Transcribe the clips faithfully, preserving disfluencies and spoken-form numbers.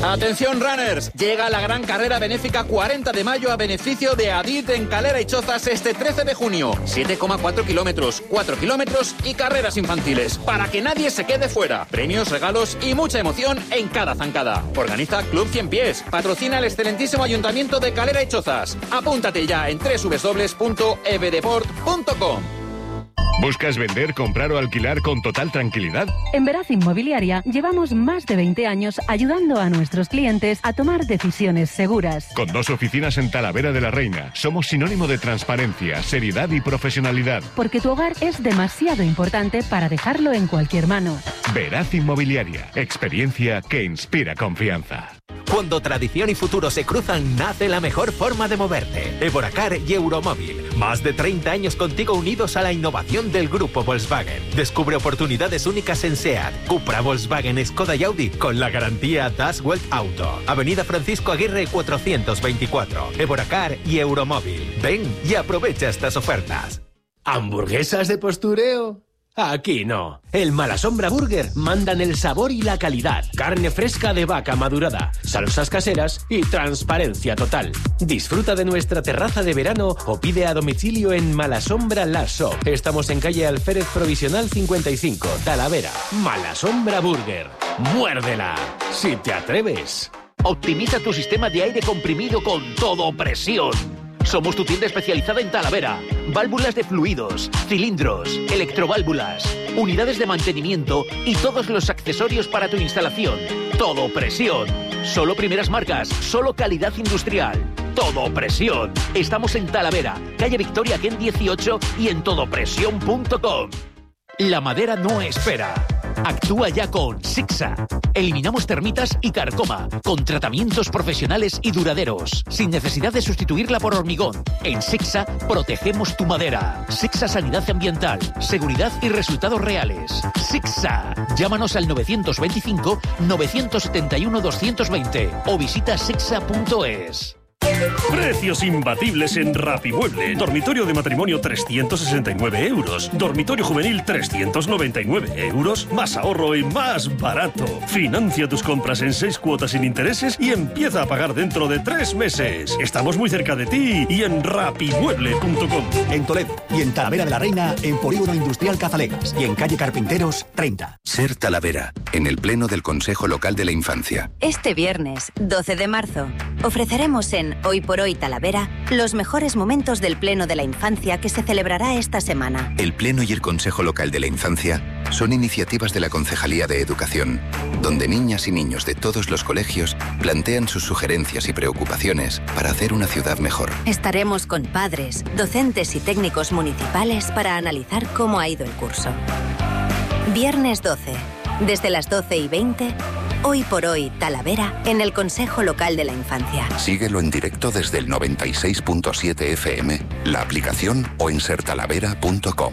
Atención runners, llega la gran carrera benéfica cuarenta de mayo a beneficio de Adit en Calera y Chozas este trece de junio. siete coma cuatro kilómetros, cuatro kilómetros y carreras infantiles, para que nadie se quede fuera. Premios, regalos y mucha emoción en cada zancada. Organiza Club Cien Pies, patrocina el excelentísimo Ayuntamiento de Calera y Chozas. Apúntate ya en doble u doble u doble u punto e b deport punto com. ¿Buscas vender, comprar o alquilar con total tranquilidad? En Veraz Inmobiliaria llevamos más de veinte años ayudando a nuestros clientes a tomar decisiones seguras. Con dos oficinas en Talavera de la Reina, somos sinónimo de transparencia, seriedad y profesionalidad. Porque tu hogar es demasiado importante para dejarlo en cualquier mano. Veraz Inmobiliaria, experiencia que inspira confianza. Cuando tradición y futuro se cruzan, nace la mejor forma de moverte. Evoracar y Euromóvil. Más de treinta años contigo unidos a la innovación del grupo Volkswagen. Descubre oportunidades únicas en SEAT, Cupra, Volkswagen, Skoda y Audi con la garantía Das Welt Auto. Avenida Francisco Aguirre cuatrocientos veinticuatro. Evoracar y Euromóvil. Ven y aprovecha estas ofertas. ¿Hamburguesas de postureo? Aquí no. El Malasombra Burger mandan el sabor y la calidad. Carne fresca de vaca madurada, salsas caseras y transparencia total. Disfruta de nuestra terraza de verano o pide a domicilio en Malasombra La Shop. Estamos en calle Alférez Provisional cincuenta y cinco, Talavera. Malasombra Burger. ¡Muérdela! Si te atreves. Optimiza tu sistema de aire comprimido con todo presión. Somos tu tienda especializada en Talavera. Válvulas de fluidos, cilindros, electroválvulas, unidades de mantenimiento y todos los accesorios para tu instalación. Todo presión. Solo primeras marcas, solo calidad industrial. Todo presión. Estamos en Talavera, calle Victoria Ken dieciocho y en todopresión punto com. La madera no espera. Actúa ya con Sixa. Eliminamos termitas y carcoma, con tratamientos profesionales y duraderos, sin necesidad de sustituirla por hormigón. En Sixa protegemos tu madera. Sixa Sanidad Ambiental, seguridad y resultados reales. Sixa. Llámanos al novecientos veinticinco, novecientos setenta y uno, doscientos veinte o visita sixa punto es. Precios imbatibles en Rapimueble. Dormitorio de matrimonio trescientos sesenta y nueve euros. Dormitorio juvenil trescientos noventa y nueve euros. Más ahorro y más barato. Financia tus compras en seis cuotas sin intereses y empieza a pagar dentro de tres meses. Estamos muy cerca de ti y en rapimueble punto com. En Toledo y en Talavera de la Reina, en Polígono Industrial Cazalegas y en calle Carpinteros treinta. Ser Talavera, en el Pleno del Consejo Local de la Infancia. Este viernes, doce de marzo, ofreceremos en Hoy por Hoy Talavera los mejores momentos del Pleno de la Infancia que se celebrará esta semana. El Pleno y el Consejo Local de la Infancia son iniciativas de la Concejalía de Educación, donde niñas y niños de todos los colegios plantean sus sugerencias y preocupaciones para hacer una ciudad mejor. Estaremos con padres, docentes y técnicos municipales para analizar cómo ha ido el curso. Viernes doce, desde las doce y veinte, Hoy por Hoy Talavera, en el Consejo Local de la Infancia. Síguelo en directo desde el noventa y seis punto siete F M, la aplicación o en ser talavera punto com.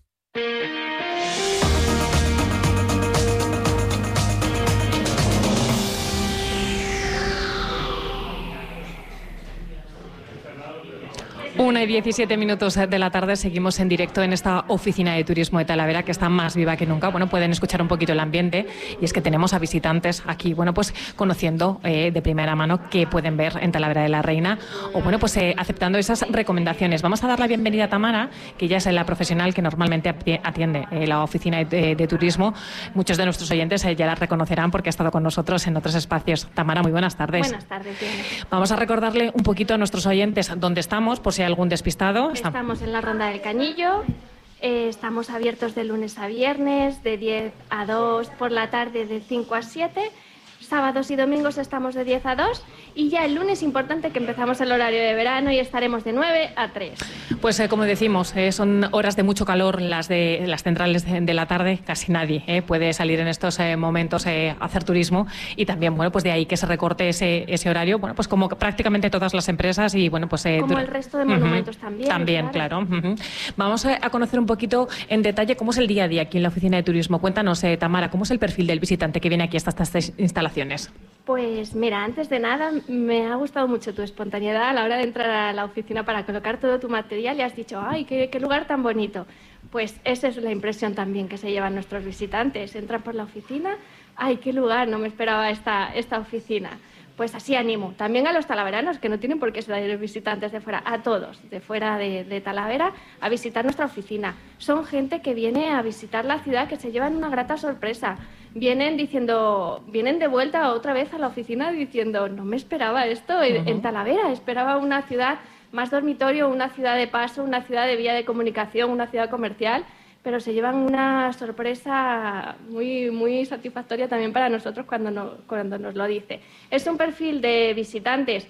Una y diecisiete minutos de la tarde, seguimos en directo en esta oficina de turismo de Talavera, que está más viva que nunca. Bueno, pueden escuchar un poquito el ambiente, y es que tenemos a visitantes aquí, bueno, pues conociendo eh, de primera mano qué pueden ver en Talavera de la Reina, o bueno, pues eh, aceptando esas recomendaciones. Vamos a dar la bienvenida a Tamara, que ya es la profesional que normalmente atiende eh, la oficina de, de, de turismo. Muchos de nuestros oyentes eh, ya la reconocerán porque ha estado con nosotros en otros espacios. Tamara, muy buenas tardes. Buenas tardes, bien. Vamos a recordarle un poquito a nuestros oyentes dónde estamos, por si hay algún despistado. Estamos en la Ronda del Cañillo, eh, estamos abiertos de lunes a viernes, de diez a dos, por la tarde de cinco a siete, sábados y domingos estamos de diez a dos, y ya el lunes importante que empezamos el horario de verano y estaremos de nueve a tres. Pues eh, como decimos, eh, son horas de mucho calor las de las centrales de, de la tarde, casi nadie eh, puede salir en estos eh, momentos eh, a hacer turismo, y también, bueno, pues de ahí que se recorte ese, ese horario, bueno, pues como prácticamente todas las empresas y bueno, pues... Eh, como el resto de monumentos uh-huh, también. También, claro. claro uh-huh. Vamos a, a conocer un poquito en detalle cómo es el día a día aquí en la oficina de turismo. Cuéntanos, eh, Tamara, ¿cómo es el perfil del visitante que viene aquí a estas, estas instalaciones? Pues mira, antes de nada me ha gustado mucho tu espontaneidad a la hora de entrar a la oficina para colocar todo tu material, y has dicho, ¡ay, qué, qué lugar tan bonito! Pues esa es la impresión también que se llevan nuestros visitantes. Entran por la oficina, ¡ay, qué lugar! No me esperaba esta, esta oficina. Pues así animo. También a los talaveranos, que no tienen por qué ser visitantes de fuera, a todos de fuera de, de Talavera, a visitar nuestra oficina. Son gente que viene a visitar la ciudad, que se llevan una grata sorpresa. Vienen diciendo, vienen de vuelta otra vez a la oficina diciendo, no me esperaba esto uh-huh. en, en Talavera, esperaba una ciudad más dormitorio, una ciudad de paso, una ciudad de vía de comunicación, una ciudad comercial, pero se llevan una sorpresa muy, muy satisfactoria también para nosotros cuando, no, cuando nos lo dice. Es un perfil de visitantes,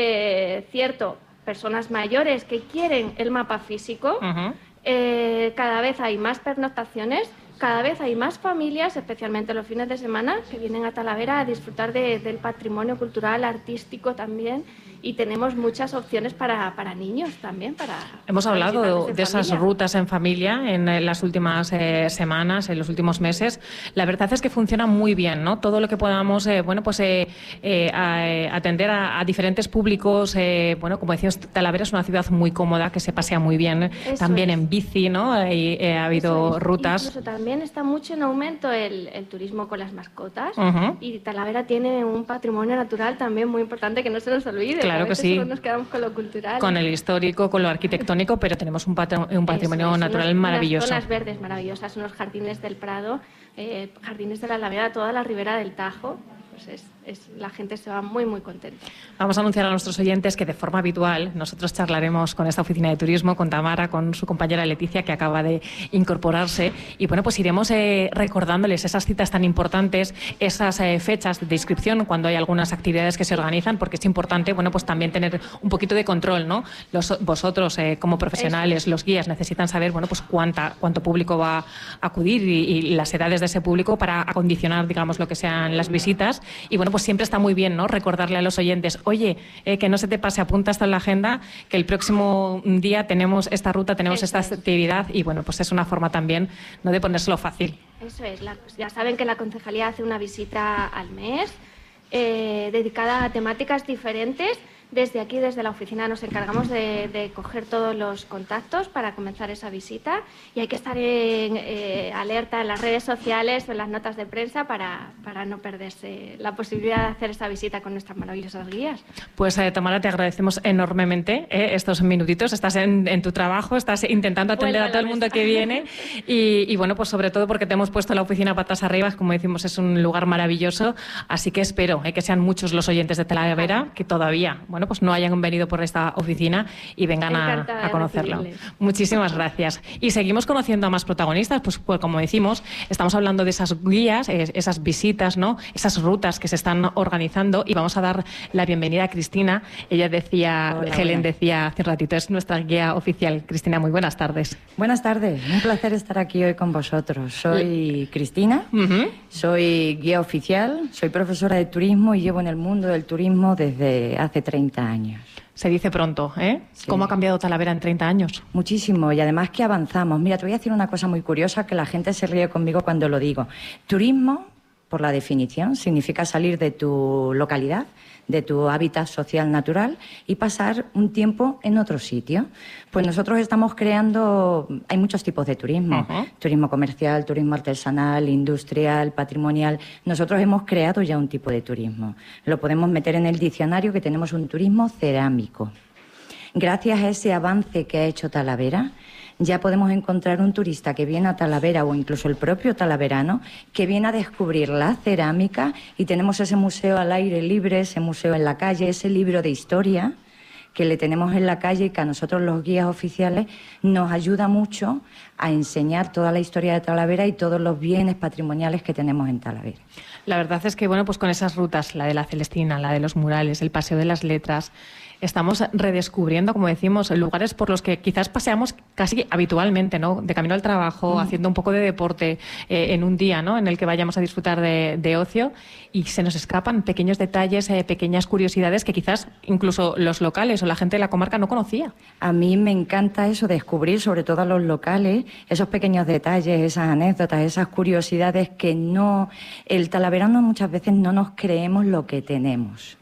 eh, cierto, personas mayores que quieren el mapa físico, uh-huh. eh, cada vez hay más pernoctaciones, cada vez hay más familias, especialmente los fines de semana, que vienen a Talavera a disfrutar de, del patrimonio cultural, artístico también, y tenemos muchas opciones para, para niños también. Para, Hemos para hablado de, de esas rutas en familia en, en las últimas eh, semanas, en los últimos meses. La verdad es que funciona muy bien, ¿no? Todo lo que podamos, eh, bueno, pues eh, eh, a, atender a, a diferentes públicos. Eh, bueno, como decíamos, Talavera es una ciudad muy cómoda, que se pasea muy bien, Eso también es. en bici, ¿no? Y, eh, ha habido es. rutas. Incluso también está mucho en aumento el, el turismo con las mascotas, uh-huh. y Talavera tiene un patrimonio natural también muy importante que no se nos olvide. Claro que sí. Solo nos quedamos con lo cultural. Con el histórico, con lo arquitectónico, pero tenemos un, patro, un patrimonio es, natural unos, maravilloso. Unas zonas verdes maravillosas, unos jardines del Prado, eh, jardines de la Alameda, toda la ribera del Tajo. Pues es, es, la gente se va muy, muy contenta. Vamos a anunciar a nuestros oyentes que de forma habitual nosotros charlaremos con esta oficina de turismo, con Tamara, con su compañera Leticia, que acaba de incorporarse. Y bueno, pues iremos eh, recordándoles esas citas tan importantes, esas eh, fechas de inscripción cuando hay algunas actividades que se organizan, porque es importante, bueno, pues también tener un poquito de control, ¿no? Los, vosotros, eh, como profesionales, los guías, necesitan saber, bueno, pues cuánta, cuánto público va a acudir y, y las edades de ese público para acondicionar, digamos, lo que sean las visitas. Y bueno, pues siempre está muy bien, ¿no? Recordarle a los oyentes, oye, eh, que no se te pase, apunta hasta en la agenda, que el próximo día tenemos esta ruta, tenemos Eso esta es. actividad, y bueno, pues es una forma también, ¿no?, de ponérselo fácil. Eso es, la, ya saben que la concejalía hace una visita al mes eh, dedicada a temáticas diferentes. Desde aquí, desde la oficina, nos encargamos de, de coger todos los contactos para comenzar esa visita, y hay que estar en, eh, alerta en las redes sociales o en las notas de prensa para, para no perderse la posibilidad de hacer esa visita con nuestras maravillosas guías. Pues eh, Tamara, te agradecemos enormemente eh, estos minutitos. Estás en, en tu trabajo, estás intentando atender bueno, a todo el mundo mesa. que viene y, y bueno, pues sobre todo porque te hemos puesto la oficina patas arriba, como decimos, es un lugar maravilloso, así que espero eh, que sean muchos los oyentes de Talavera que todavía, bueno, Bueno, pues no hayan venido por esta oficina y vengan a, a conocerlo. Muchísimas gracias. Y seguimos conociendo a más protagonistas, pues, pues como decimos, estamos hablando de esas guías, esas visitas, ¿no?, esas rutas que se están organizando, y vamos a dar la bienvenida a Cristina. Ella decía, Hola, Helen buenas. decía hace un ratito, es nuestra guía oficial. Cristina, muy buenas tardes. Buenas tardes, un placer estar aquí hoy con vosotros. Soy Cristina, uh-huh. soy guía oficial, soy profesora de turismo y llevo en el mundo del turismo desde hace treinta años. Se dice pronto, ¿eh? Sí. ¿Cómo ha cambiado Talavera en treinta años? Muchísimo, y además que avanzamos. Mira, te voy a decir una cosa muy curiosa, que la gente se ríe conmigo cuando lo digo. Turismo, por la definición, significa salir de tu localidad, de tu hábitat social natural, y pasar un tiempo en otro sitio. Pues nosotros estamos creando, hay muchos tipos de turismo, uh-huh. turismo comercial, turismo artesanal, industrial, patrimonial. Nosotros hemos creado ya un tipo de turismo. Lo podemos meter en el diccionario, que tenemos un turismo cerámico. Gracias a ese avance que ha hecho Talavera, ya podemos encontrar un turista que viene a Talavera, o incluso el propio talaverano, que viene a descubrir la cerámica, y tenemos ese museo al aire libre, ese museo en la calle, ese libro de historia que le tenemos en la calle, y que a nosotros los guías oficiales nos ayuda mucho a enseñar toda la historia de Talavera y todos los bienes patrimoniales que tenemos en Talavera. La verdad es que, bueno, pues con esas rutas, la de la Celestina, la de los murales, el Paseo de las Letras, estamos redescubriendo, como decimos, lugares por los que quizás paseamos casi habitualmente, ¿no?, de camino al trabajo, mm. haciendo un poco de deporte eh, en un día, ¿no?, en el que vayamos a disfrutar de, de ocio, y se nos escapan pequeños detalles, eh, pequeñas curiosidades que quizás incluso los locales o la gente de la comarca no conocía. A mí me encanta eso, descubrir, sobre todo a los locales, esos pequeños detalles, esas anécdotas, esas curiosidades que no, el talaverano muchas veces no nos creemos lo que tenemos.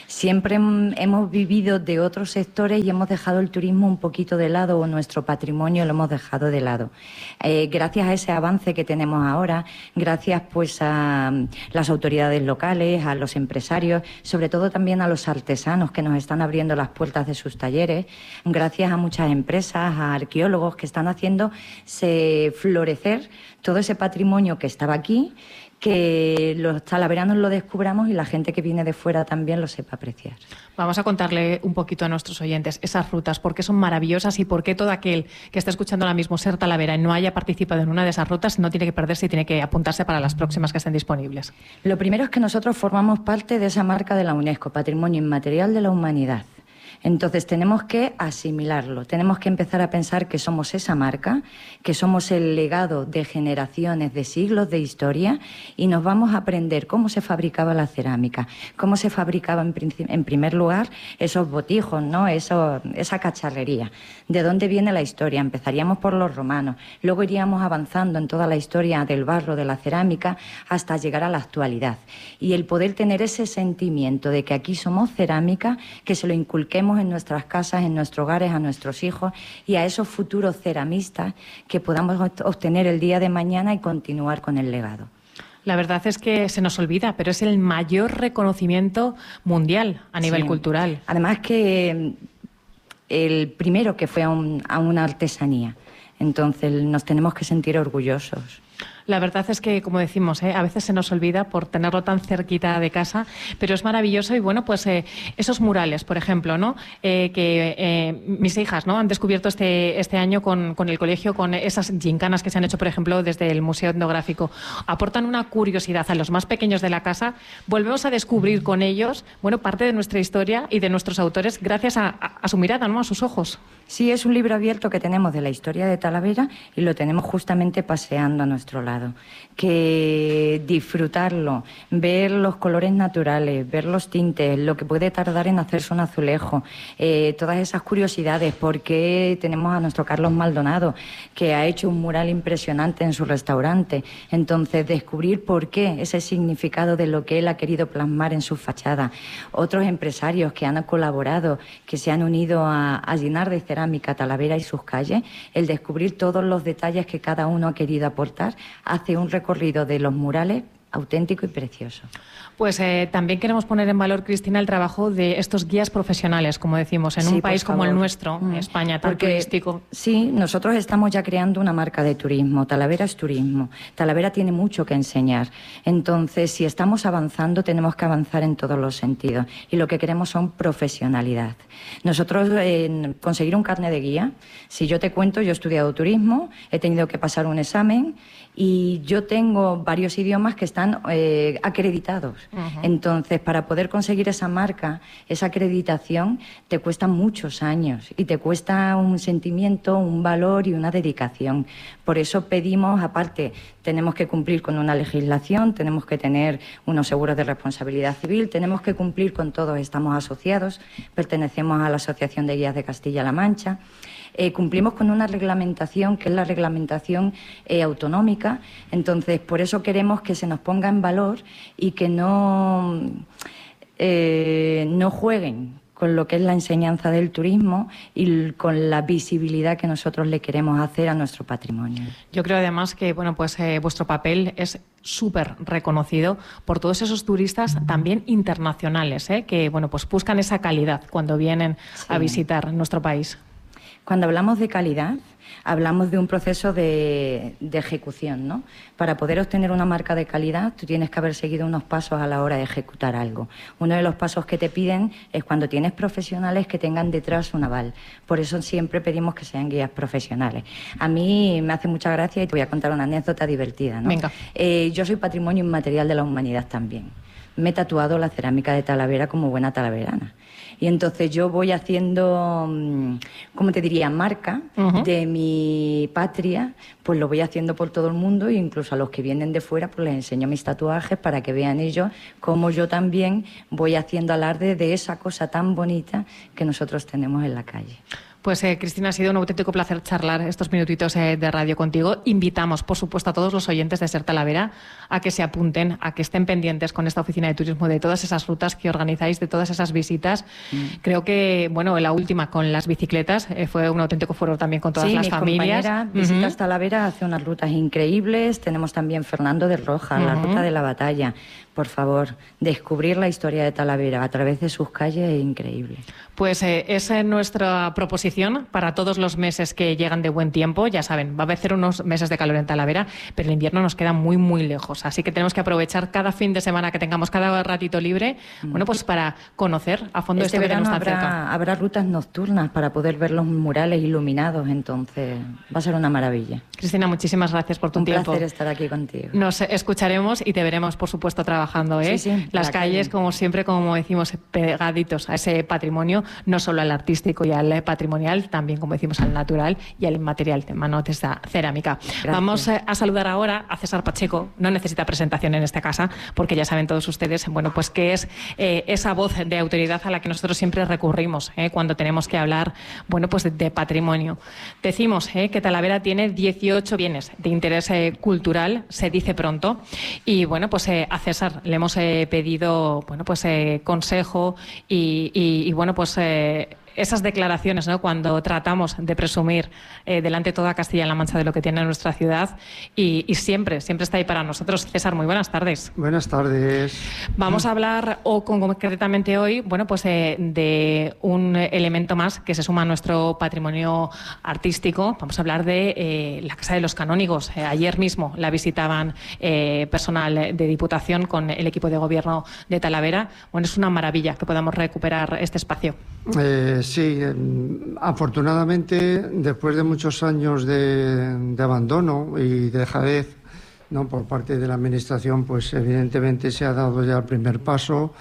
Siempre hemos vivido de otros sectores y hemos dejado el turismo un poquito de lado, o nuestro patrimonio lo hemos dejado de lado. Eh, gracias a ese avance que tenemos ahora, gracias pues a las autoridades locales, a los empresarios, sobre todo también a los artesanos que nos están abriendo las puertas de sus talleres, gracias a muchas empresas, a arqueólogos que están haciendo se florecer todo ese patrimonio que estaba aquí, que los talaveranos lo descubramos y la gente que viene de fuera también lo sepa apreciar. Vamos a contarle un poquito a nuestros oyentes esas rutas, por qué son maravillosas y por qué todo aquel que está escuchando ahora mismo Ser Talavera y no haya participado en una de esas rutas no tiene que perderse y tiene que apuntarse para las próximas que estén disponibles. Lo primero es que nosotros formamos parte de esa marca de la UNESCO, Patrimonio Inmaterial de la Humanidad. Entonces tenemos que asimilarlo, tenemos que empezar a pensar que somos esa marca, que somos el legado de generaciones, de siglos de historia, y nos vamos a aprender cómo se fabricaba la cerámica, cómo se fabricaba en, en primer lugar esos botijos, ¿no? Eso, esa cacharrería, de dónde viene la historia. Empezaríamos por los romanos, luego iríamos avanzando en toda la historia del barro, de la cerámica, hasta llegar a la actualidad. Y el poder tener ese sentimiento de que aquí somos cerámica, que se lo inculquemos en nuestras casas, en nuestros hogares, a nuestros hijos y a esos futuros ceramistas que podamos obtener el día de mañana y continuar con el legado. La verdad es que se nos olvida, pero es el mayor reconocimiento mundial a nivel Sí. cultural. Además que el primero que fue a, un, a una artesanía, entonces nos tenemos que sentir orgullosos. La verdad es que, como decimos, ¿eh? a veces se nos olvida por tenerlo tan cerquita de casa, pero es maravilloso. Y bueno, pues eh, esos murales, por ejemplo, ¿no? Eh, que eh, mis hijas, ¿no? han descubierto este, este año con, con el colegio, con esas gincanas que se han hecho, por ejemplo, desde el Museo Etnográfico, aportan una curiosidad a los más pequeños de la casa. Volvemos a descubrir con ellos, bueno, parte de nuestra historia y de nuestros autores gracias a, a, a su mirada, ¿no? A sus ojos. Sí, es un libro abierto que tenemos de la historia de Talavera y lo tenemos justamente paseando a nuestro lado. Que disfrutarlo, ver los colores naturales, ver los tintes, lo que puede tardar en hacerse un azulejo, eh, todas esas curiosidades, porque tenemos a nuestro Carlos Maldonado, que ha hecho un mural impresionante en su restaurante. Entonces, descubrir por qué, ese significado de lo que él ha querido plasmar en su fachada. Otros empresarios que han colaborado, que se han unido a, a llenar de cerámica Talavera y sus calles, el descubrir todos los detalles que cada uno ha querido aportar, hace un recorrido de los murales auténtico y precioso. Pues eh, también queremos poner en valor, Cristina, el trabajo de estos guías profesionales, como decimos, en Sí, un país por como el favor. nuestro, Mm. España, tan Porque, turístico. Sí, nosotros estamos ya creando una marca de turismo. Talavera es turismo. Talavera tiene mucho que enseñar. Entonces, si estamos avanzando, tenemos que avanzar en todos los sentidos. Y lo que queremos son profesionalidad. Nosotros, eh, conseguir un carnet de guía, si yo te cuento, yo he estudiado turismo, he tenido que pasar un examen y yo tengo varios idiomas que están eh, acreditados. Ujú. Entonces, para poder conseguir esa marca, esa acreditación, te cuesta muchos años y te cuesta un sentimiento, un valor y una dedicación. Por eso pedimos, aparte, tenemos que cumplir con una legislación, tenemos que tener unos seguros de responsabilidad civil, tenemos que cumplir con todos, estamos asociados, pertenecemos a la Asociación de Guías de Castilla-La Mancha. Eh, cumplimos con una reglamentación que es la reglamentación eh, autonómica, entonces por eso queremos que se nos ponga en valor y que no, eh, no jueguen con lo que es la enseñanza del turismo y con la visibilidad que nosotros le queremos hacer a nuestro patrimonio. Yo creo además que bueno, pues eh, vuestro papel es súper reconocido por todos esos turistas también internacionales, ¿eh? que bueno, pues buscan esa calidad cuando vienen Sí. a visitar nuestro país. Cuando hablamos de calidad, hablamos de un proceso de, de ejecución, ¿no? Para poder obtener una marca de calidad, tú tienes que haber seguido unos pasos a la hora de ejecutar algo. Uno de los pasos que te piden es cuando tienes profesionales que tengan detrás un aval. Por eso siempre pedimos que sean guías profesionales. A mí me hace mucha gracia y te voy a contar una anécdota divertida, ¿no? Venga. Eh, yo soy Patrimonio Inmaterial de la Humanidad también. Me he tatuado la cerámica de Talavera como buena talaverana. Y entonces yo voy haciendo, mm, ¿cómo te diría?, marca Ujú. de mi patria, pues lo voy haciendo por todo el mundo e incluso a los que vienen de fuera pues les enseño mis tatuajes para que vean ellos cómo yo también voy haciendo alarde de esa cosa tan bonita que nosotros tenemos en la calle. Pues eh, Cristina, ha sido un auténtico placer charlar estos minutitos eh, de radio contigo. Invitamos, por supuesto, a todos los oyentes de Ser Talavera a que se apunten, a que estén pendientes con esta oficina de turismo de todas esas rutas que organizáis, de todas esas visitas. Mm. Creo que, bueno, la última con las bicicletas eh, fue un auténtico foro también con todas sí, las mi familias. Compañera, Visitas uh-huh. Talavera hace unas rutas increíbles. Tenemos también Fernando de Roja, uh-huh. la ruta de la batalla. Por favor, descubrir la historia de Talavera a través de sus calles es increíble. Pues eh, esa es nuestra proposición para todos los meses que llegan de buen tiempo. Ya saben, va a haber unos meses de calor en Talavera, pero el invierno nos queda muy, muy lejos. Así que tenemos que aprovechar cada fin de semana que tengamos, cada ratito libre, mm. bueno, pues para conocer a fondo este esto verano que nos habrá, está cerca. Habrá rutas nocturnas para poder ver los murales iluminados, entonces va a ser una maravilla. Cristina, muchísimas gracias por tu Un tiempo. Un placer estar aquí contigo. Nos escucharemos y te veremos, por supuesto, trabajando, ¿eh? Sí, sí, las la calles, calle. como siempre, como decimos, pegaditos a ese patrimonio, no solo al artístico y al patrimonial, también, como decimos, al natural y al inmaterial, de mano de esta cerámica. Gracias. Vamos a saludar ahora a César Pacheco. No necesita presentación en esta casa, porque ya saben todos ustedes, bueno, pues que es eh, esa voz de autoridad a la que nosotros siempre recurrimos eh, cuando tenemos que hablar, bueno, pues de, de patrimonio. Decimos eh, que Talavera tiene dieciocho bienes de interés eh, cultural, se dice pronto, y bueno, pues eh, a César le hemos eh, pedido, bueno, pues eh, consejo y, y, y bueno, pues eh, esas declaraciones, ¿no?, cuando tratamos de presumir eh, delante de toda Castilla-La Mancha de lo que tiene nuestra ciudad, y, y siempre, siempre está ahí para nosotros. César, muy buenas tardes. Buenas tardes. Vamos a hablar o con, concretamente hoy, bueno, pues eh, de un elemento más que se suma a nuestro patrimonio artístico. Vamos a hablar de eh, la Casa de los Canónigos. Eh, ayer mismo la visitaban eh, personal de Diputación con el equipo de gobierno de Talavera. Bueno, es una maravilla que podamos recuperar este espacio. Eh, sí, eh, afortunadamente, después de muchos años de, de abandono y de dejadez, ¿no?, por parte de la Administración, pues evidentemente se ha dado ya el primer paso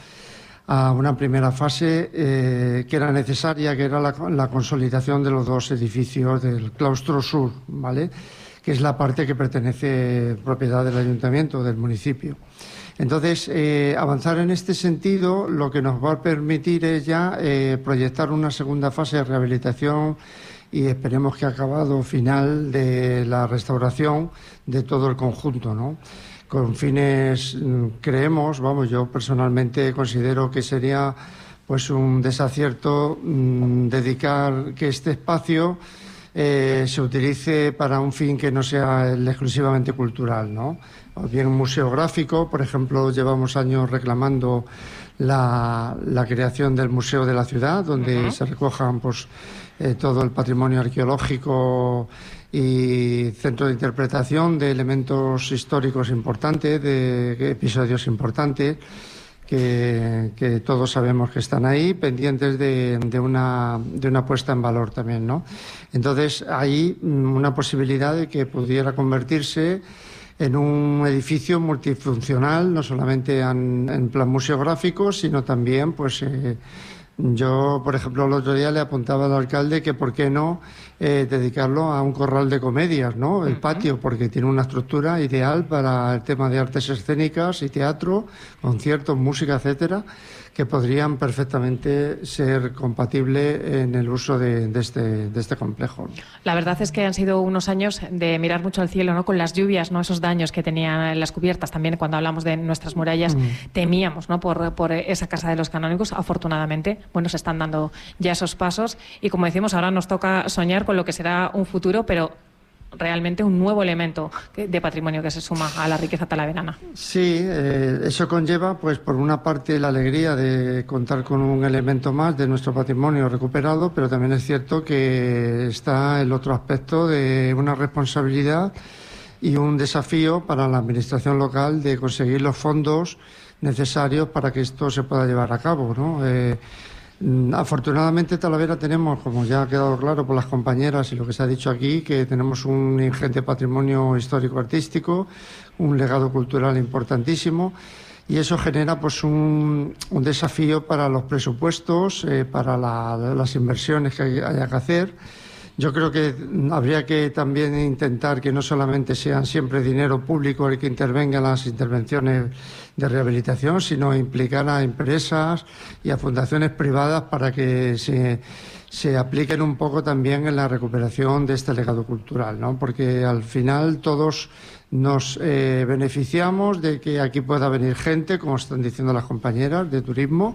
a una primera fase eh, que era necesaria, que era la, la consolidación de los dos edificios del claustro sur, ¿vale?, que es la parte que pertenece propiedad del Ayuntamiento, del municipio. Entonces, eh, avanzar en este sentido lo que nos va a permitir es ya eh, proyectar una segunda fase de rehabilitación y esperemos que acabado final de la restauración de todo el conjunto, ¿no? Con fines, creemos, vamos, yo personalmente considero que sería pues un desacierto mmm, dedicar que este espacio eh, se utilice para un fin que no sea el exclusivamente cultural, ¿no? O bien un museo gráfico, por ejemplo, llevamos años reclamando la, la creación del Museo de la Ciudad, donde uh-huh. se recojan pues, eh, todo el patrimonio arqueológico y centro de interpretación de elementos históricos importantes, de episodios importantes, que, que todos sabemos que están ahí, pendientes de, de, una, de una puesta en valor también, ¿no? Entonces, hay una posibilidad de que pudiera convertirse en un edificio multifuncional, no solamente en, en plan museográfico, sino también, pues, eh, yo, por ejemplo, el otro día le apuntaba al alcalde que por qué no eh, dedicarlo a un corral de comedias, ¿no? El uh-huh. patio, porque tiene una estructura ideal para el tema de artes escénicas y teatro, conciertos, música, etcétera, que podrían perfectamente ser compatibles en el uso de, de, este, de este complejo. La verdad es que han sido unos años de mirar mucho al cielo, ¿no?, con las lluvias, ¿no?, esos daños que tenían las cubiertas. También cuando hablamos de nuestras murallas, mm. temíamos, ¿no?, por, por esa Casa de los Canónigos. Afortunadamente, bueno, se están dando ya esos pasos y, como decimos, ahora nos toca soñar con lo que será un futuro, pero realmente un nuevo elemento de patrimonio que se suma a la riqueza talaverana. Sí, eh, eso conlleva, pues, por una parte, la alegría de contar con un elemento más de nuestro patrimonio recuperado, pero también es cierto que está el otro aspecto de una responsabilidad y un desafío para la administración local de conseguir los fondos necesarios para que esto se pueda llevar a cabo, ¿no? Eh, Afortunadamente, Talavera tenemos, como ya ha quedado claro por las compañeras y lo que se ha dicho aquí, que tenemos un ingente patrimonio histórico-artístico, un legado cultural importantísimo, y eso genera pues un, un desafío para los presupuestos, eh, para la, las inversiones que haya que hacer. Yo creo que habría que también intentar que no solamente sean siempre dinero público el que intervenga en las intervenciones de rehabilitación, sino implicar a empresas y a fundaciones privadas para que se, se apliquen un poco también en la recuperación de este legado cultural, ¿no? Porque al final todos nos eh, beneficiamos de que aquí pueda venir gente, como están diciendo las compañeras, de turismo,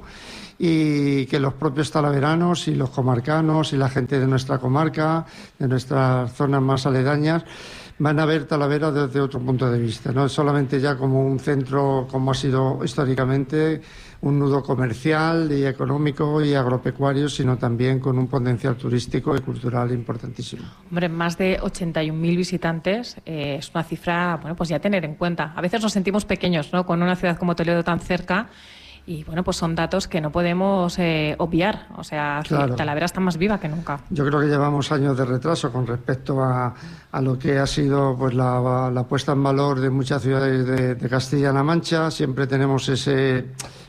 y que los propios talaveranos y los comarcanos y la gente de nuestra comarca, de nuestras zonas más aledañas, van a ver Talavera desde otro punto de vista, no solamente ya como un centro, como ha sido históricamente, un nudo comercial y económico y agropecuario, sino también con un potencial turístico y cultural importantísimo. Hombre, más de ochenta y un mil visitantes eh, es una cifra, bueno, pues ya tener en cuenta. A veces nos sentimos pequeños, ¿no?, con una ciudad como Toledo tan cerca. Y bueno, pues son datos que no podemos eh, obviar. O sea, claro, Talavera está más viva que nunca. Yo creo que llevamos años de retraso con respecto a, a lo que ha sido pues la, la puesta en valor de muchas ciudades de, de Castilla-La Mancha. Siempre tenemos ese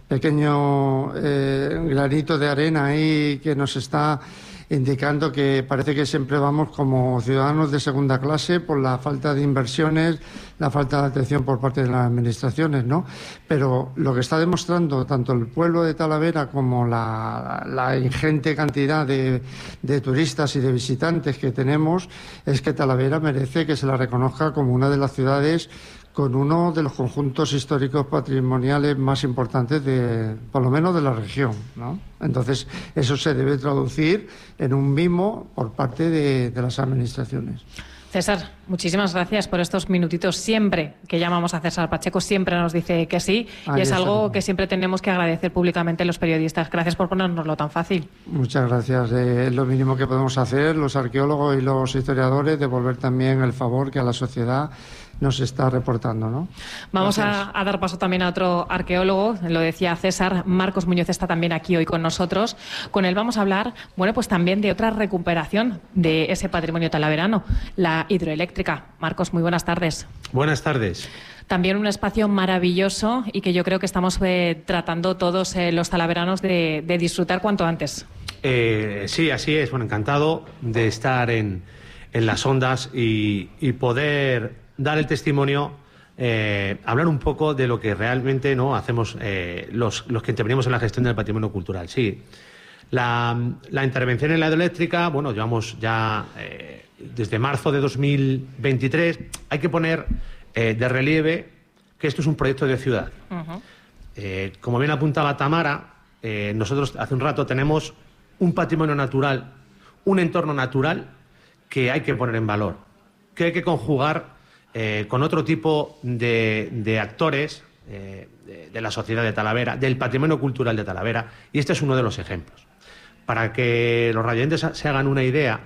pequeño eh, granito de arena ahí que nos está indicando que parece que siempre vamos como ciudadanos de segunda clase por la falta de inversiones, la falta de atención por parte de las administraciones, ¿no? Pero lo que está demostrando tanto el pueblo de Talavera como la, la ingente cantidad de, de turistas y de visitantes que tenemos es que Talavera merece que se la reconozca como una de las ciudades con uno de los conjuntos históricos patrimoniales más importantes, de, por lo menos de la región, ¿no? Entonces, eso se debe traducir en un mimo por parte de, de las administraciones. César, muchísimas gracias por estos minutitos. Siempre que llamamos a César Pacheco, siempre nos dice que sí, y es algo que siempre tenemos que agradecer públicamente los periodistas. Gracias por ponérnoslo tan fácil. Muchas gracias. Eh, es lo mínimo que podemos hacer los arqueólogos y los historiadores, devolver también el favor que a la sociedad nos está reportando, ¿no? Vamos a, a dar paso también a otro arqueólogo, lo decía César, Marcos Muñoz está también aquí hoy con nosotros. Con él vamos a hablar, bueno, pues también de otra recuperación de ese patrimonio talaverano, la hidroeléctrica. Marcos, muy buenas tardes. Buenas tardes. También un espacio maravilloso y que yo creo que estamos eh, tratando todos eh, los talaveranos de, de disfrutar cuanto antes. Eh, sí, así es. Bueno, encantado de estar en, en las ondas y, y poder dar el testimonio, eh, hablar un poco de lo que realmente no hacemos eh, los, los que intervenimos en la gestión del patrimonio cultural. Sí, la, la intervención en la hidroeléctrica, bueno, llevamos ya eh, desde marzo de dos mil veintitrés. Hay que poner eh, de relieve que esto es un proyecto de ciudad. Uh-huh. eh, como bien apuntaba Tamara, eh, nosotros hace un rato tenemos un patrimonio natural, un entorno natural que hay que poner en valor, que hay que conjugar Eh, con otro tipo de, de actores eh, de, de la sociedad de Talavera, del patrimonio cultural de Talavera, y este es uno de los ejemplos. Para que los radioyentes se hagan una idea,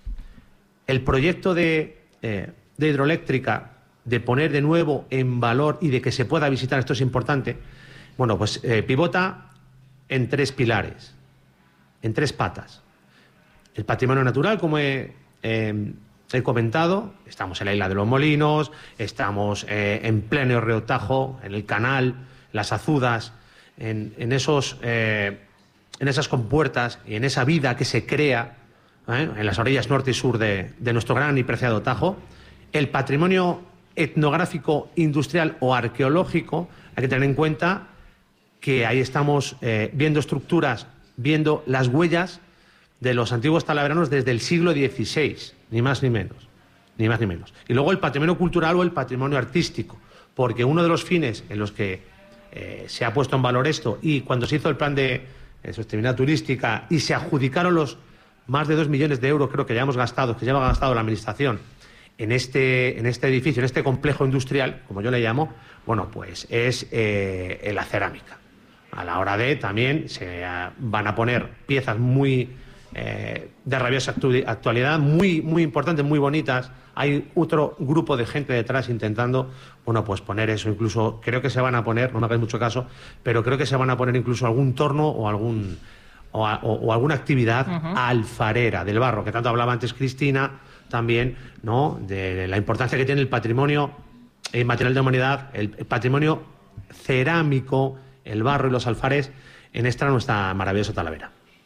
el proyecto de, eh, de hidroeléctrica, de poner de nuevo en valor y de que se pueda visitar, esto es importante, bueno, pues eh, pivota en tres pilares, en tres patas. El patrimonio natural, como he eh, he comentado, estamos en la isla de los Molinos, estamos eh, en pleno Río Tajo, en el canal, las Azudas, en, en, esos, eh, en esas compuertas y en esa vida que se crea eh, en las orillas norte y sur de, de nuestro gran y preciado Tajo. El patrimonio etnográfico, industrial o arqueológico, hay que tener en cuenta que ahí estamos eh, viendo estructuras, viendo las huellas de los antiguos talaveranos desde el siglo dieciséis, ni más ni menos, ni más ni menos. Y luego el patrimonio cultural o el patrimonio artístico, porque uno de los fines en los que eh, se ha puesto en valor esto, y cuando se hizo el plan de eh, sostenibilidad turística y se adjudicaron los más de dos millones de euros, creo que ya hemos gastado, que lleva gastado la administración en este, en este edificio, en este complejo industrial, como yo le llamo, bueno, pues es eh, la cerámica. A la hora de también se uh, van a poner piezas muy Eh, de rabiosa actualidad, muy, muy importantes, muy bonitas. Hay otro grupo de gente detrás intentando, bueno, pues poner eso. Incluso creo que se van a poner, no me hagáis mucho caso, pero creo que se van a poner incluso algún torno o algún o, a, o, o alguna actividad uh-huh. alfarera del barro, que tanto hablaba antes Cristina, también, ¿no?, de la importancia que tiene el patrimonio inmaterial de la humanidad, el, el patrimonio cerámico, el barro y los alfares en esta nuestra maravillosa Talavera.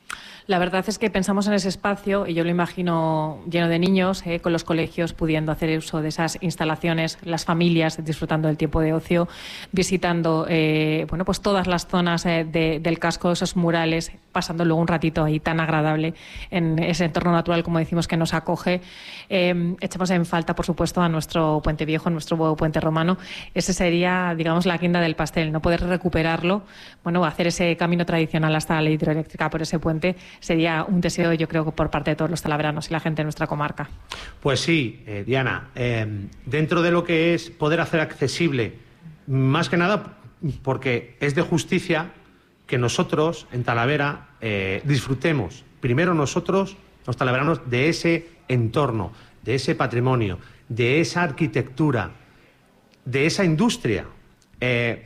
La verdad es que pensamos en ese espacio y yo lo imagino lleno de niños, eh, con los colegios pudiendo hacer uso de esas instalaciones, las familias disfrutando del tiempo de ocio, visitando eh, bueno, pues todas las zonas eh, de, del casco, esos murales, pasando luego un ratito ahí tan agradable en ese entorno natural, como decimos, que nos acoge. Eh, echamos en falta, por supuesto, a nuestro puente viejo, nuestro puente romano. Ese sería, digamos, la guinda del pastel, no poder recuperarlo, bueno, hacer ese camino tradicional hasta la hidroeléctrica por ese puente sería un deseo, yo creo, por parte de todos los talaveranos y la gente de nuestra comarca. Pues sí, eh, Diana, eh, dentro de lo que es poder hacer accesible, más que nada porque es de justicia que nosotros en Talavera eh, disfrutemos, primero nosotros, los talaveranos, de ese entorno, de ese patrimonio, de esa arquitectura, de esa industria. Eh,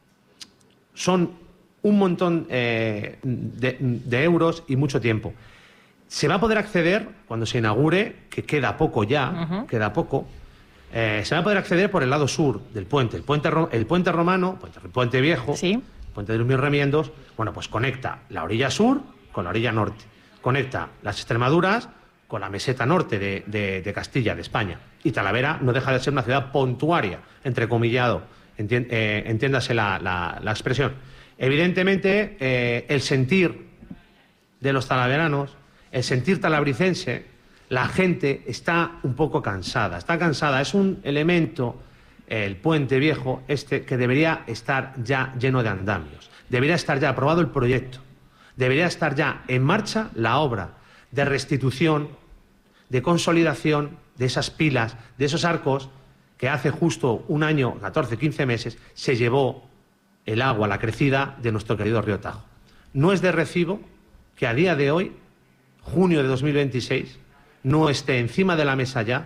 son un montón eh, de, de euros y mucho tiempo. Se va a poder acceder cuando se inaugure, que queda poco ya, uh-huh. queda poco, eh, se va a poder acceder por el lado sur del puente. El puente, el puente romano, puente, puente viejo, ¿sí? Puente de los Mil Remiendos, bueno, pues conecta la orilla sur con la orilla norte. Conecta las Extremaduras con la meseta norte de, de, de Castilla, de España. Y Talavera no deja de ser una ciudad portuaria, entrecomillado, entien, eh, entiéndase la, la, la expresión. Evidentemente, eh, el sentir de los talaveranos, el sentir talabricense, la gente está un poco cansada. Está cansada. Es un elemento, el puente viejo, este, que debería estar ya lleno de andamios. Debería estar ya aprobado el proyecto. Debería estar ya en marcha la obra de restitución, de consolidación de esas pilas, de esos arcos que hace justo un año, catorce, quince meses, se llevó el agua, la crecida de nuestro querido río Tajo. No es de recibo que a día de hoy, junio de dos mil veintiséis, no esté encima de la mesa ya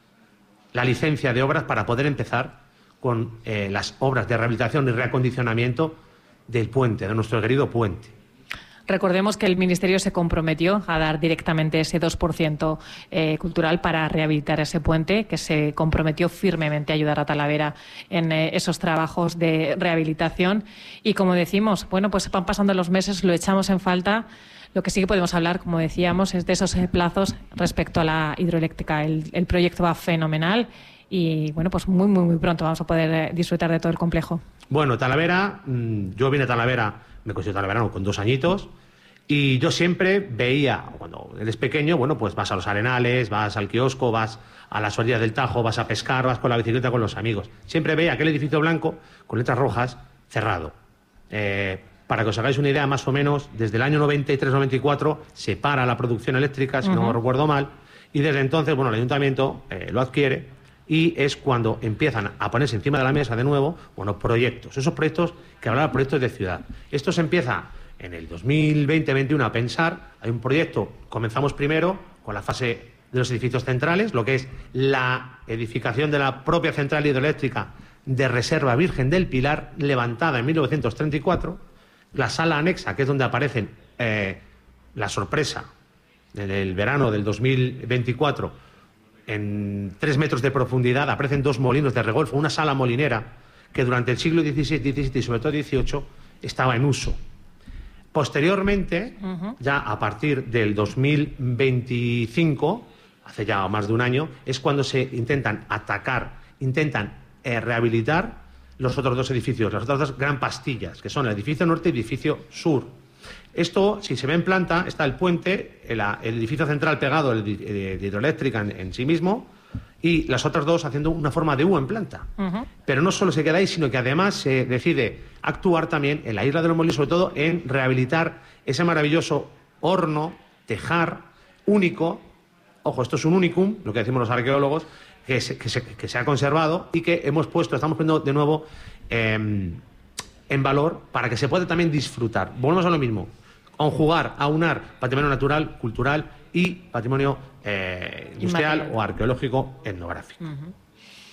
la licencia de obras para poder empezar con eh, las obras de rehabilitación y reacondicionamiento del puente, de nuestro querido puente. Recordemos que el Ministerio se comprometió a dar directamente ese dos por ciento eh, cultural para rehabilitar ese puente, que se comprometió firmemente a ayudar a Talavera en eh, esos trabajos de rehabilitación. Y como decimos, bueno, pues van pasando los meses, lo echamos en falta. Lo que sí que podemos hablar, como decíamos, es de esos plazos respecto a la hidroeléctrica. El, el proyecto va fenomenal y, bueno, pues muy, muy, muy pronto vamos a poder disfrutar de todo el complejo. Bueno, Talavera, yo vine a Talavera, me considero talaverano con dos añitos, y yo siempre veía, cuando eres pequeño, bueno, pues vas a los arenales, vas al kiosco, vas a las orillas del Tajo, vas a pescar, vas con la bicicleta con los amigos. Siempre veía aquel edificio blanco con letras rojas cerrado. Eh, para que os hagáis una idea, más o menos, desde el año noventa y tres noventa y cuatro se para la producción eléctrica, si uh-huh. no recuerdo mal, y desde entonces, bueno, el ayuntamiento eh, lo adquiere y es cuando empiezan a ponerse encima de la mesa de nuevo, bueno, proyectos. Esos proyectos que hablaban proyectos de ciudad. Esto se empieza en el dos mil veinte veintiuno a pensar. Hay un proyecto, comenzamos primero con la fase de los edificios centrales, lo que es la edificación de la propia central hidroeléctrica de Reserva Virgen del Pilar, levantada en mil novecientos treinta y cuatro, la sala anexa, que es donde aparecen eh, la sorpresa del verano del dos mil veinticuatro, en tres metros de profundidad aparecen dos molinos de regolfo, una sala molinera que durante el siglo dieciséis, diecisiete y sobre todo dieciocho estaba en uso. Posteriormente, uh-huh. ya a partir del dos mil veinticinco, hace ya más de un año, es cuando se intentan atacar, intentan eh, rehabilitar los otros dos edificios, las otras dos gran pastillas, que son el edificio norte y el edificio sur. Esto, si se ve en planta, está el puente, el, el edificio central pegado, el de, de hidroeléctrica en, en sí mismo, y las otras dos haciendo una forma de U en planta. Uh-huh. Pero no solo se queda ahí, sino que además se decide actuar también en la isla de los Molinos, sobre todo en rehabilitar ese maravilloso horno, tejar, único, ojo, esto es un unicum, lo que decimos los arqueólogos, que se, que se, que se ha conservado y que hemos puesto, estamos poniendo de nuevo eh, en valor para que se pueda también disfrutar. Volvemos a lo mismo, conjugar, aunar patrimonio natural, cultural y patrimonio eh, industrial o arqueológico etnográfico. Uh-huh.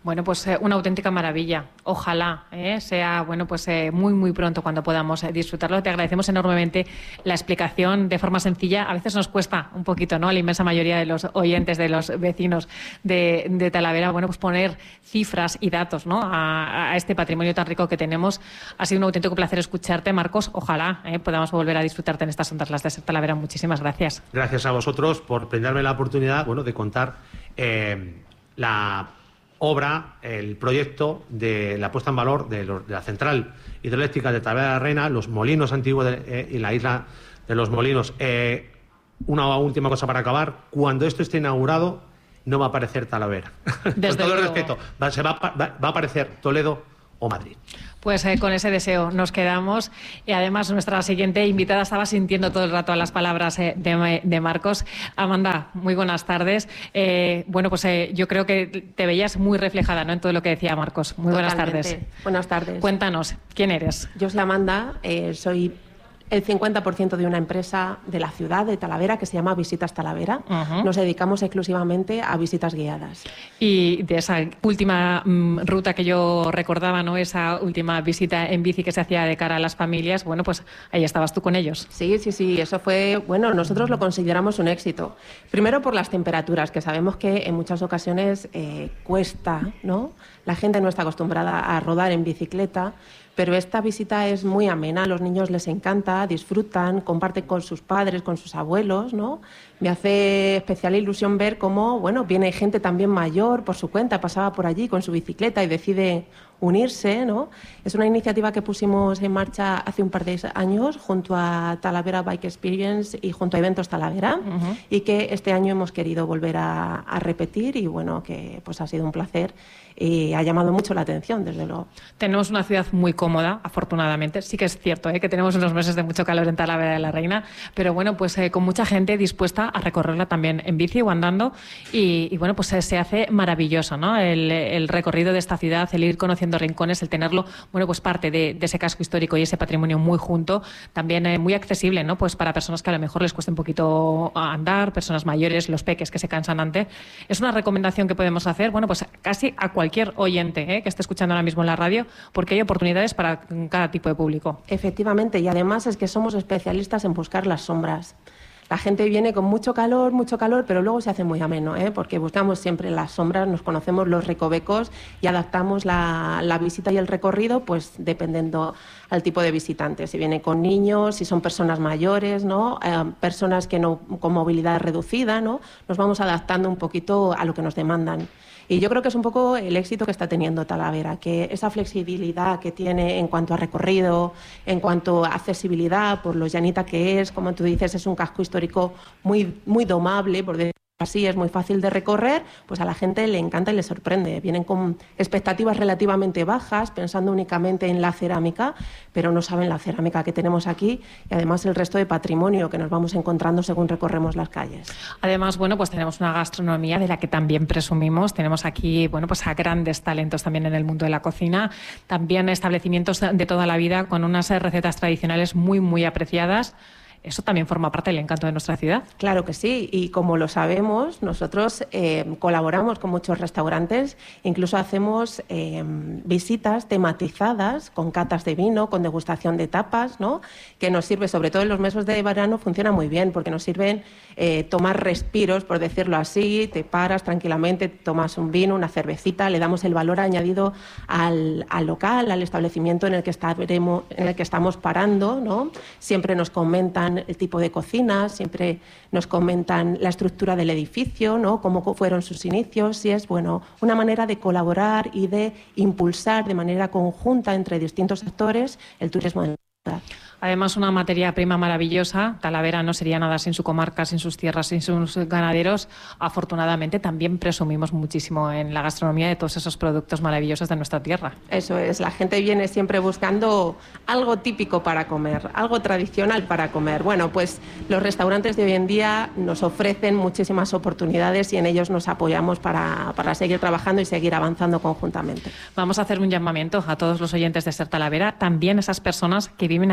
Bueno, pues eh, una auténtica maravilla. Ojalá eh, sea bueno, pues eh, muy, muy pronto cuando podamos eh, disfrutarlo. Te agradecemos enormemente la explicación de forma sencilla. A veces nos cuesta un poquito, ¿no? A la inmensa mayoría de los oyentes, de los vecinos de, de Talavera, bueno, pues poner cifras y datos, ¿no? a, a este patrimonio tan rico que tenemos. Ha sido un auténtico placer escucharte, Marcos. Ojalá eh, podamos volver a disfrutarte en estas ondas, las de Ser Talavera. Muchísimas gracias. Gracias a vosotros por brindarme la oportunidad, bueno, de contar eh, la obra, el proyecto de la puesta en valor de, los, de la central hidroeléctrica de Talavera de la Reina, los molinos antiguos de, eh, y la isla de los molinos. Eh, una última cosa para acabar: cuando esto esté inaugurado no va a aparecer Talavera. Con todo el respeto, va, se va, va, va a aparecer Toledo o Madrid. Pues eh, con ese deseo nos quedamos. Y además nuestra siguiente invitada estaba sintiendo todo el rato a las palabras eh, de, de Marcos. Amanda, muy buenas tardes. Eh, bueno, pues eh, yo creo que te veías muy reflejada, ¿no?, en todo lo que decía Marcos. Muy buenas Totalmente. tardes. Buenas tardes. Cuéntanos, ¿quién eres? Yo soy Amanda, eh, soy el cincuenta por ciento de una empresa de la ciudad de Talavera que se llama Visitas Talavera. Uh-huh. Nos dedicamos exclusivamente a visitas guiadas. Y de esa última mm, ruta que yo recordaba, ¿no?, esa última visita en bici que se hacía de cara a las familias, bueno, pues ahí estabas tú con ellos. Sí, sí, sí, eso fue, bueno, nosotros lo consideramos un éxito. Primero por las temperaturas, que sabemos que en muchas ocasiones eh, cuesta, ¿no? La gente no está acostumbrada a rodar en bicicleta, pero esta visita es muy amena, a los niños les encanta, disfrutan, comparten con sus padres, con sus abuelos, ¿no? Me hace especial ilusión ver cómo, bueno, viene gente también mayor por su cuenta, pasaba por allí con su bicicleta y decide unirse, ¿no? Es una iniciativa que pusimos en marcha hace un par de años junto a Talavera Bike Experience y junto a Eventos Talavera, uh-huh. y que este año hemos querido volver a, a repetir y, bueno, que pues ha sido un placer y ha llamado mucho la atención, desde luego. Tenemos una ciudad muy cómoda, afortunadamente. Sí que es cierto, ¿eh?, que tenemos unos meses de mucho calor en Talavera de la Reina, pero bueno, pues eh, con mucha gente dispuesta a recorrerla también en bici o andando y, y bueno, pues eh, se hace maravilloso, ¿no?, el, el recorrido de esta ciudad, el ir conociendo rincones, el tenerlo, bueno, pues parte de, de ese casco histórico y ese patrimonio muy junto, también eh, muy accesible, ¿no?, pues para personas que a lo mejor les cuesta un poquito andar, personas mayores, los peques que se cansan antes. Es una recomendación que podemos hacer, bueno, pues casi a cualquier cualquier oyente ¿eh? que esté escuchando ahora mismo en la radio, porque hay oportunidades para cada tipo de público. Efectivamente, y además es que somos especialistas en buscar las sombras. La gente viene con mucho calor, mucho calor, pero luego se hace muy ameno, ¿eh? porque buscamos siempre las sombras, nos conocemos los recovecos y adaptamos la, la visita y el recorrido, pues dependiendo al tipo de visitante. Si viene con niños, si son personas mayores, ¿no? Eh, personas que no, con movilidad reducida, ¿no? Nos vamos adaptando un poquito a lo que nos demandan. Y yo creo que es un poco el éxito que está teniendo Talavera, que esa flexibilidad que tiene en cuanto a recorrido, en cuanto a accesibilidad, por lo llanita que es, como tú dices, es un casco histórico muy, muy domable, por decirlo así, es muy fácil de recorrer, pues a la gente le encanta y le sorprende. Vienen con expectativas relativamente bajas, pensando únicamente en la cerámica, pero no saben la cerámica que tenemos aquí y además el resto de patrimonio que nos vamos encontrando según recorremos las calles. Además, bueno, pues tenemos una gastronomía de la que también presumimos. Tenemos aquí, bueno, pues a grandes talentos también en el mundo de la cocina, también establecimientos de toda la vida con unas recetas tradicionales muy, muy apreciadas. Eso también forma parte del encanto de nuestra ciudad. Claro que sí, y como lo sabemos, nosotros eh, colaboramos con muchos restaurantes, incluso hacemos eh, visitas tematizadas con catas de vino, con degustación de tapas, ¿no? Que nos sirve, sobre todo en los meses de verano, funciona muy bien, porque nos sirven eh, tomar respiros, por decirlo así, te paras tranquilamente, tomas un vino, una cervecita, le damos el valor añadido al, al local, al establecimiento en el que estaremos, en el que estamos parando, ¿no? Siempre nos comentan el tipo de cocina, siempre nos comentan la estructura del edificio, ¿no? Cómo fueron sus inicios, y es, bueno, una manera de colaborar y de impulsar de manera conjunta entre distintos sectores el turismo de la ciudad. Además, una materia prima maravillosa. Talavera no sería nada sin su comarca, sin sus tierras, sin sus ganaderos. Afortunadamente, también presumimos muchísimo en la gastronomía de todos esos productos maravillosos de nuestra tierra. Eso es, la gente viene siempre buscando algo típico para comer, algo tradicional para comer. Bueno, pues los restaurantes de hoy en día nos ofrecen muchísimas oportunidades y en ellos nos apoyamos para, para seguir trabajando y seguir avanzando conjuntamente. Vamos a hacer un llamamiento a todos los oyentes de Ser Talavera, también esas personas que viven aquí, que de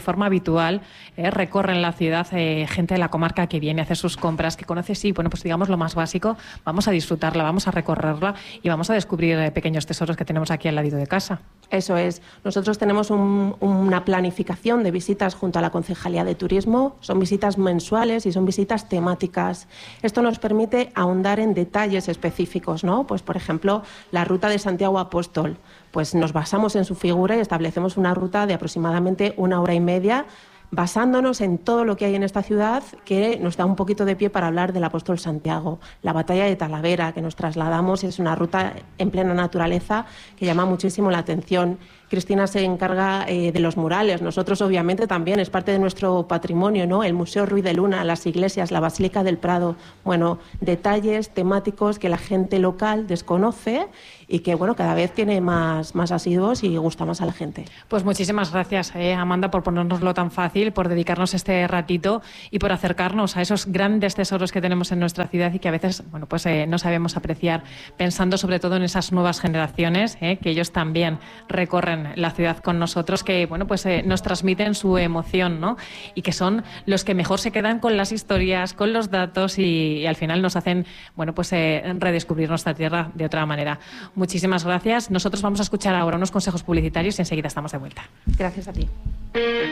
forma habitual eh, recorren la ciudad, eh, gente de la comarca que viene a hacer sus compras, que conoce, sí, bueno, pues digamos lo más básico, vamos a disfrutarla, vamos a recorrerla y vamos a descubrir eh, pequeños tesoros que tenemos aquí al ladito de casa. Eso es. Nosotros tenemos un, una planificación de visitas junto a la Concejalía de Turismo. Son visitas mensuales y son visitas temáticas. Esto nos permite ahondar en detalles específicos, ¿no? Pues, por ejemplo, la ruta de Santiago Apóstol. Pues nos basamos en su figura y establecemos una ruta de aproximadamente una hora y media, basándonos en todo lo que hay en esta ciudad, que nos da un poquito de pie para hablar del apóstol Santiago. La batalla de Talavera, que nos trasladamos, es una ruta en plena naturaleza que llama muchísimo la atención. Cristina se encarga eh, de los murales. Nosotros, obviamente, también es parte de nuestro patrimonio, ¿no? El Museo Ruiz de Luna, las iglesias, la Basílica del Prado. Bueno, detalles temáticos que la gente local desconoce y que, bueno, cada vez tiene más, más asiduos y gusta más a la gente. Pues muchísimas gracias, eh, Amanda, por ponérnoslo tan fácil, por dedicarnos este ratito y por acercarnos a esos grandes tesoros que tenemos en nuestra ciudad y que a veces, bueno, pues eh, no sabemos apreciar, pensando sobre todo en esas nuevas generaciones, eh, que ellos también recorren la ciudad con nosotros, que bueno, pues eh, nos transmiten su emoción, ¿no? Y que son los que mejor se quedan con las historias, con los datos y, y al final nos hacen, bueno, pues eh, redescubrir nuestra tierra de otra manera. Muchísimas gracias. Nosotros vamos a escuchar ahora unos consejos publicitarios y enseguida estamos de vuelta. Gracias a ti.